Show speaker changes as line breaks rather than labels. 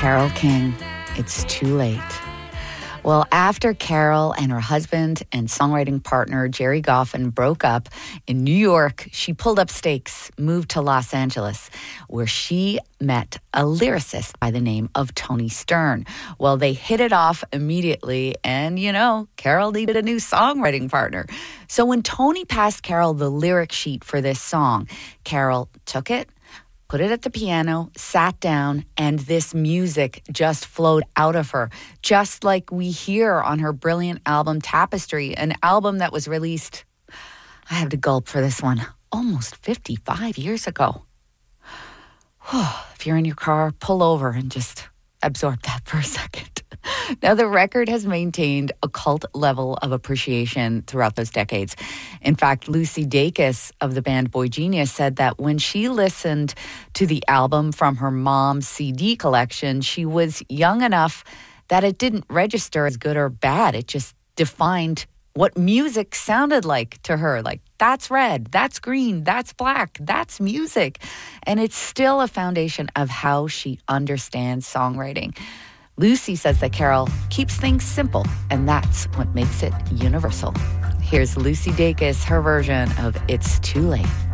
Carole King, It's Too Late. Well, after Carole and her husband and songwriting partner Jerry Goffin broke up in New York, she pulled up stakes, moved to Los Angeles, where she met a lyricist by the name of Tony Stern. Well, they hit it off immediately, and, Carole needed a new songwriting partner. So when Tony passed Carole the lyric sheet for this song, Carole took it, put it at the piano, sat down, and this music just flowed out of her, just like we hear on her brilliant album Tapestry, an album that was released, I have to gulp for this one, almost 55 years ago. If you're in your car, pull over and just absorb that for a second. Now, the record has maintained a cult level of appreciation throughout those decades. In fact, Lucy Dacus of the band Boy Genius said that when she listened to the album from her mom's CD collection, she was young enough that it didn't register as good or bad. It just defined what music sounded like to her. Like, that's red, that's green, that's black, that's music. And it's still a foundation of how she understands songwriting. Lucy says that Carole keeps things simple, and that's what makes it universal. Here's Lucy Dacus, her version of It's Too Late.